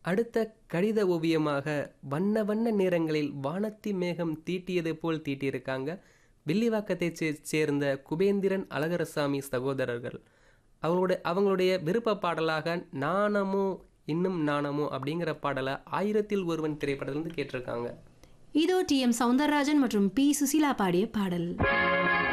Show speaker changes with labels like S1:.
S1: அடுத்த கடித ஓவியமாக வண்ண வண்ண நிறங்களில் வானத்தி மேகம் தீட்டியது போல் தீட்டியிருக்காங்க. வில்லிவாக்கத்தைச் சேர்ந்த குபேந்திரன் அழகரசாமி சகோதரர்கள். அவங்களுடைய விருப்ப பாடலாக நாணமோ இன்னும் நாணமோ அப்படிங்கிற பாடலை 1000ல் ஒருவன் திரைப்படத்திலிருந்து கேட்டிருக்காங்க.
S2: இதோ டி.எம். சௌந்தரராஜன் மற்றும் பி. சுசீலா பாடிய பாடல்.